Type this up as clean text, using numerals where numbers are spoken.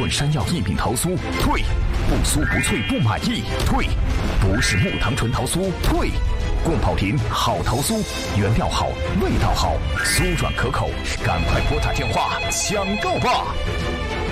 纯山药一品桃酥退，不酥不脆不满意退，不是木糖醇桃酥退。宫保林好桃酥，原料好，味道好，酥软可口，赶快拨打电话抢购吧！